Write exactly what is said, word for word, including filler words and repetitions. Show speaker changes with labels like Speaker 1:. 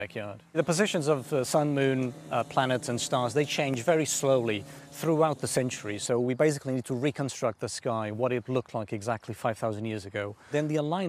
Speaker 1: backyard. The positions of the sun, moon, uh, planets and stars, they change very slowly throughout the century. So we basically need to reconstruct the sky, what it looked like exactly five thousand years ago. Then the alignment